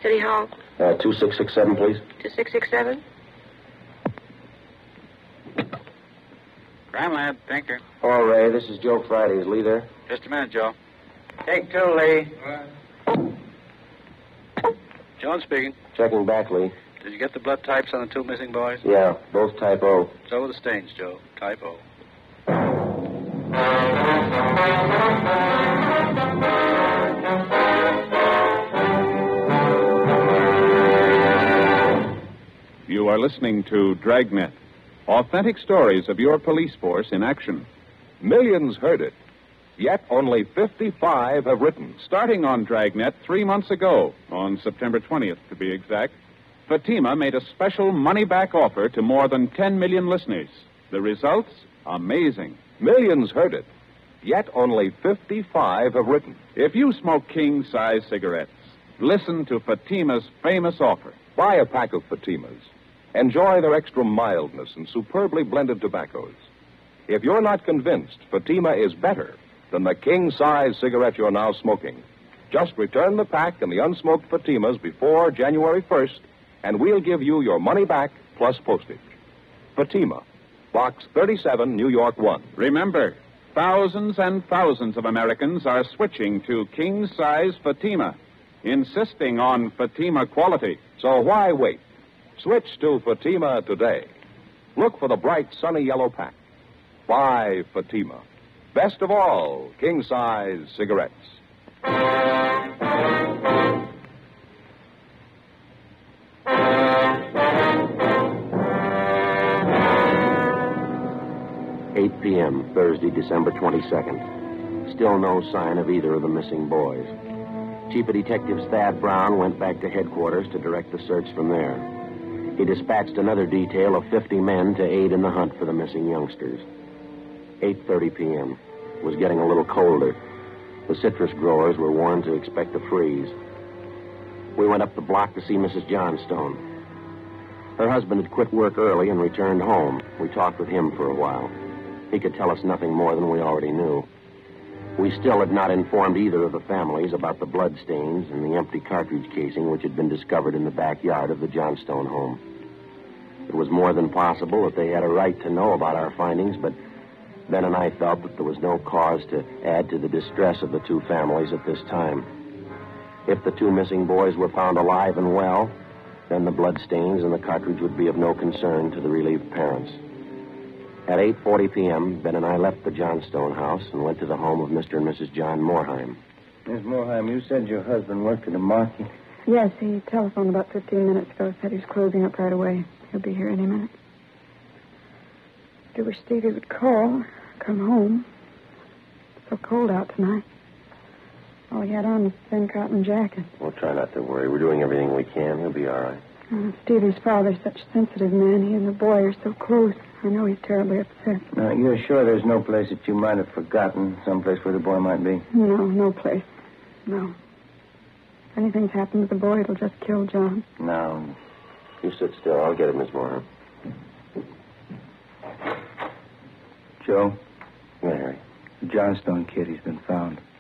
City Hall. 2667, please. 2667. Crime Lab, Pinker. All right, this is Joe Friday. Is Lee there? Just a minute, Joe. Take two, Lee. Jones speaking. Checking back, Lee. Did you get the blood types on the two missing boys? Yeah, both type O. So were the stains, Joe. Type O. You are listening to Dragnet. Authentic stories of your police force in action. Millions heard it, yet only 55 have written. Starting on Dragnet 3 months ago, on September 20th to be exact, Fatima made a special money-back offer to more than 10 million listeners. The results? Amazing. Millions heard it, yet only 55 have written. If you smoke king-size cigarettes, listen to Fatima's famous offer. Buy a pack of Fatimas. Enjoy their extra mildness and superbly blended tobaccos. If you're not convinced Fatima is better than the king-size cigarette you're now smoking, just return the pack and the unsmoked Fatimas before January 1st, and we'll give you your money back plus postage. Fatima, Box 37, New York 1. Remember, thousands and thousands of Americans are switching to king-size Fatima, insisting on Fatima quality. So why wait? Switch to Fatima today. Look for the bright, sunny yellow pack. Buy Fatima. Best of all, king-size cigarettes. 8 p.m., Thursday, December 22nd. Still no sign of either of the missing boys. Chief of Detectives Thad Brown went back to headquarters to direct the search from there. He dispatched another detail of 50 men to aid in the hunt for the missing youngsters. 8:30 p.m. It was getting a little colder. The citrus growers were warned to expect a freeze. We went up the block to see Mrs. Johnstone. Her husband had quit work early and returned home. We talked with him for a while. He could tell us nothing more than we already knew. We still had not informed either of the families about the bloodstains and the empty cartridge casing which had been discovered in the backyard of the Johnstone home. It was more than possible that they had a right to know about our findings, but Ben and I felt that there was no cause to add to the distress of the two families at this time. If the two missing boys were found alive and well, then the bloodstains and the cartridge would be of no concern to the relieved parents. At 8:40 p.m., Ben and I left the Johnstone house and went to the home of Mr. and Mrs. John Morheim. Miss Morheim, you said your husband worked at a market. Yes, he telephoned about 15 minutes ago. Said he's closing up right away. He'll be here any minute. I wish Stevie would call, come home. It's so cold out tonight. All he had on was a thin cotton jacket. We'll try not to worry. We're doing everything we can. He'll be all right. Stevie's father's such a sensitive man. He and the boy are so close. I know he's terribly upset. Now, you're sure there's no place that you might have forgotten, someplace where the boy might be? No place. No. If anything's happened to the boy, it'll just kill John. No. You sit still. I'll get it, Miss Morheim. Joe? Yeah, Harry. The Johnstone kid, he's been found.